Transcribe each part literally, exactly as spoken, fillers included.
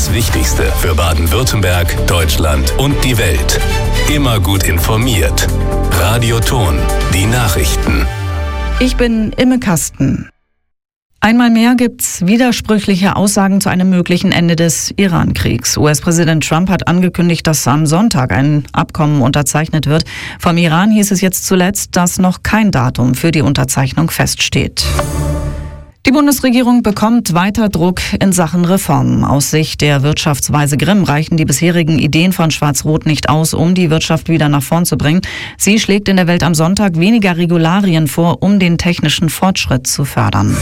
Das Wichtigste für Baden-Württemberg, Deutschland und die Welt. Immer gut informiert. Radio Ton, die Nachrichten. Ich bin Imme Kasten. Einmal mehr gibt's widersprüchliche Aussagen zu einem möglichen Ende des Iran-Kriegs. U S-Präsident Trump hat angekündigt, dass am Sonntag ein Abkommen unterzeichnet wird. Vom Iran hieß es jetzt zuletzt, dass noch kein Datum für die Unterzeichnung feststeht. Die Bundesregierung bekommt weiter Druck in Sachen Reformen. Aus Sicht der Wirtschaftsweise Grimm reichen die bisherigen Ideen von Schwarz-Rot nicht aus, um die Wirtschaft wieder nach vorn zu bringen. Sie schlägt in der Welt am Sonntag weniger Regularien vor, um den technischen Fortschritt zu fördern.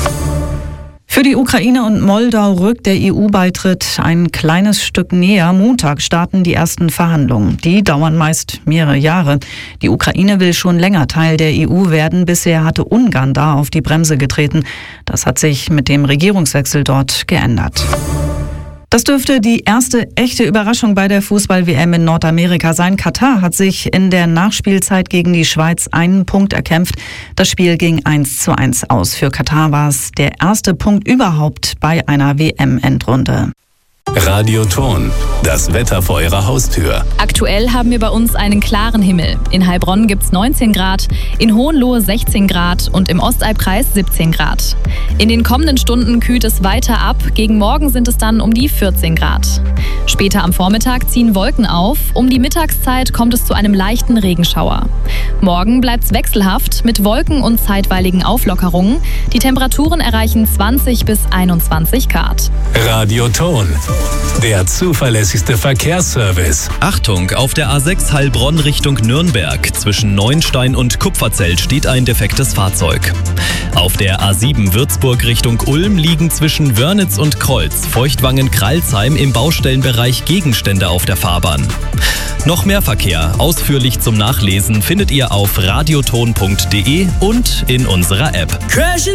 Für die Ukraine und Moldau rückt der E U-Beitritt ein kleines Stück näher. Montag starten die ersten Verhandlungen. Die dauern meist mehrere Jahre. Die Ukraine will schon länger Teil der E U werden. Bisher hatte Ungarn da auf die Bremse getreten. Das hat sich mit dem Regierungswechsel dort geändert. Das dürfte die erste echte Überraschung bei der Fußball-W M in Nordamerika sein. Katar hat sich in der Nachspielzeit gegen die Schweiz einen Punkt erkämpft. Das Spiel ging eins zu eins aus. Für Katar war es der erste Punkt überhaupt bei einer W M-Endrunde. Radio Ton, das Wetter vor Ihrer Haustür. Aktuell haben wir bei uns einen klaren Himmel. In Heilbronn gibt's neunzehn Grad, in Hohenlohe sechzehn Grad und im Ostalbkreis siebzehn Grad. In den kommenden Stunden kühlt es weiter ab. Gegen Morgen sind es dann um die vierzehn Grad. Später am Vormittag ziehen Wolken auf. Um die Mittagszeit kommt es zu einem leichten Regenschauer. Morgen bleibt's wechselhaft mit Wolken und zeitweiligen Auflockerungen. Die Temperaturen erreichen zwanzig bis einundzwanzig Grad. Radio Ton, der zuverlässigste Verkehrsservice. Achtung, auf der A sechs Heilbronn Richtung Nürnberg. Zwischen Neuenstein und Kupferzelt steht ein defektes Fahrzeug. Auf der A sieben Würzburg Richtung Ulm liegen zwischen Wörnitz und Kreuz Feuchtwangen-Kralsheim im Baustellenbereich Gegenstände auf der Fahrbahn. Noch mehr Verkehr, ausführlich zum Nachlesen, findet ihr auf radioton punkt de und in unserer App.